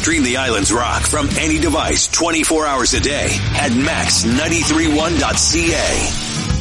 Stream the Island's Rock from any device 24 hours a day at max931.ca.